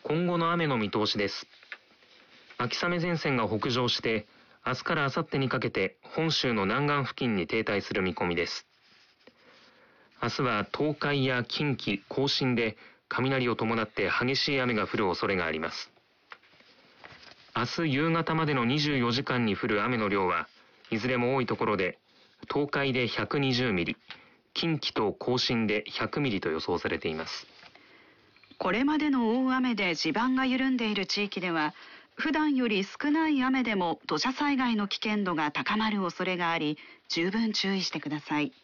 今後の雨の見通しです。秋雨前線が北上して明日から明後日にかけて本州の南岸付近に停滞する見込みです。明日は東海や近畿、甲信で雷を伴って激しい雨が降る恐れがあります。明日夕方までの24時間に降る雨の量はいずれも多いところで東海で120ミリ、近畿と甲信で100ミリと予想されています。 これまでの大雨で地盤が緩んでいる地域では普段より少ない雨でも土砂災害の危険度が高まる恐れがあり、十分注意してください。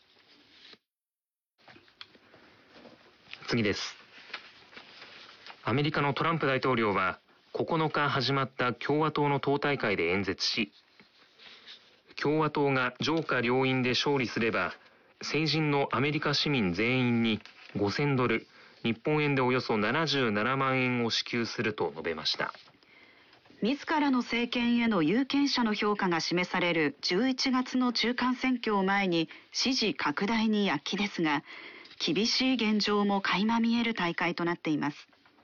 次です。アメリカのトランプ大統領は9日始まった共和党の党大会で演説し、共和党が上下両院で勝利すれば成人のアメリカ市民全員に5000ドル、日本円でおよそ77万円を支給すると述べました。 自らの政権への有権者の評価が示される11月の中間選挙を前に支持拡大に躍起ですが、厳しい現状も垣間見える大会となっています。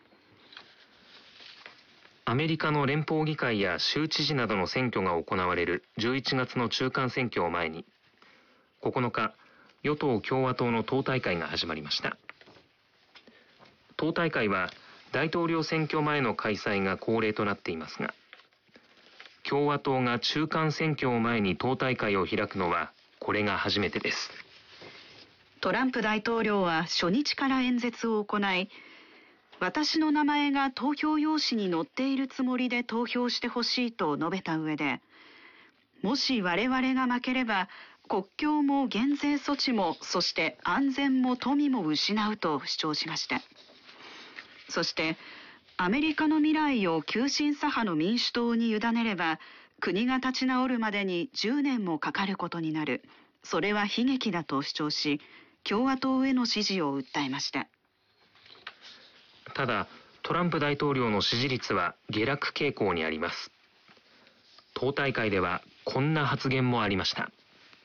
アメリカの連邦議会や州知事などの選挙が行われる11月の中間選挙を前に、9日、与党共和党の党大会が始まりました。党大会は大統領選挙前の開催が恒例となっていますが、共和党が中間選挙を前に党大会を開くのはこれが初めてです。 トランプ大統領は初日から演説を行い、私の名前が投票用紙に載っているつもりで投票してほしいと述べた上で、もし我々が負ければ国境も減税措置も、そして安全も富も失うと主張しました。そしてアメリカの未来を急進左派の民主党に委ねれば国が立ち直るまでに10年もかかることになる。それは悲劇だと主張し、共和党への支持を訴えました。 ただ、トランプ大統領の支持率は下落傾向にあります。党大会ではこんな発言もありました。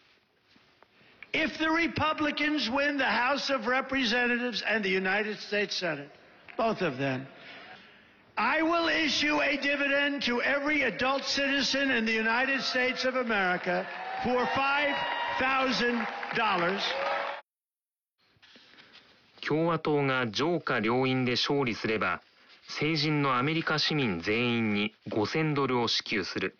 If the Republicans win the House of Representatives and the United States Senate, both of them, I will issue a dividend to every adult citizen in the United States of America for $5,000. 共和党が上下両院で勝利すれば、成人のアメリカ市民全員に5000ドルを支給する。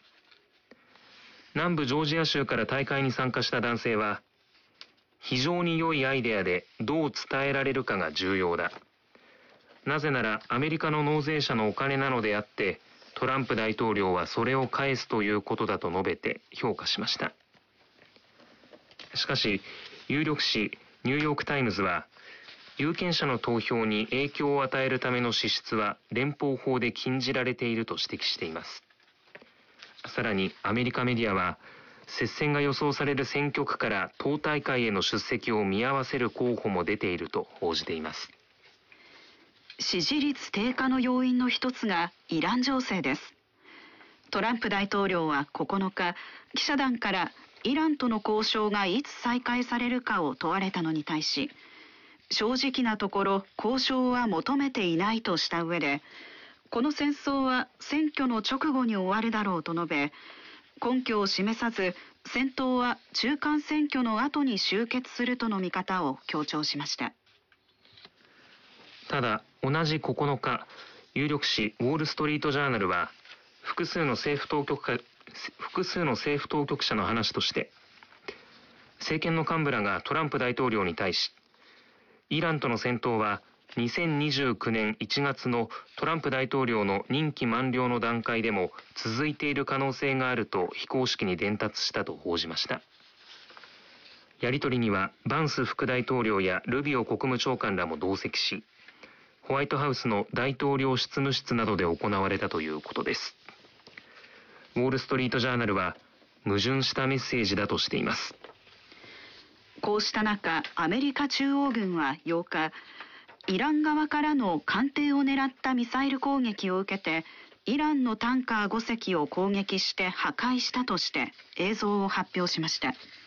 南部ジョージア州から大会に参加した男性は、非常に良いアイデアでどう伝えられるかが重要だ。なぜならアメリカの納税者のお金なのであって、トランプ大統領はそれを返すということだと述べて評価しました。しかし、有力紙ニューヨークタイムズは、有権者の投票に影響を与えるための支出は連邦法で禁じられていると指摘しています。さらにアメリカメディアは、接戦が予想される選挙区から党大会への出席を見合わせる候補も出ていると報じています。 支持率低下の要因の一つがイラン情勢です。トランプ大統領は9日、記者団からイランとの交渉がいつ再開されるかを問われたのに対し、正直なところ交渉は求めていないとした上で、この戦争は選挙の直後に終わるだろうと述べ、根拠を示さず戦闘は中間選挙の後に終結するとの見方を強調しました。 ただ同じ9日、有力紙ウォール・ストリート・ジャーナルは複数の政府当局者の話として、政権の幹部らがトランプ大統領に対し、イランとの戦闘は2029年1月のトランプ大統領の任期満了の段階でも続いている可能性があると非公式に伝達したと報じました。やり取りにはバンス副大統領やルビオ国務長官らも同席し、ホワイトハウスの大統領執務室などで行われたということです。ウォール・ストリート・ジャーナルは矛盾したメッセージだとしています。 こうした中、アメリカ中央軍は8日、イラン側からの艦艇を狙ったミサイル攻撃を受けて、イランのタンカー5隻を攻撃して破壊したとして映像を発表しました。